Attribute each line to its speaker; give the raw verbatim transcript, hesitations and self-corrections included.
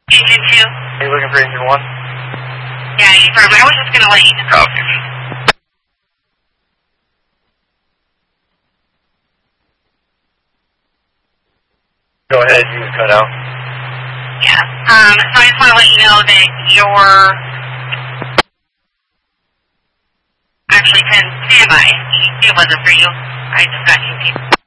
Speaker 1: Engine two?
Speaker 2: Are you looking for engine one?
Speaker 1: Yeah, you firm. I was just going to let you know.
Speaker 2: Copy. Go ahead, you can cut out.
Speaker 1: Yeah. Um, so I just want to let you know that your actually can stand by. It wasn't for you. I just got you.